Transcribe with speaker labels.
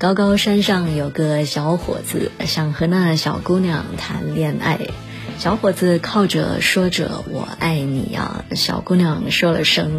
Speaker 1: 高高山上有个小伙子，想和那小姑娘谈恋爱。小伙子靠着说着我爱你啊，小姑娘说了声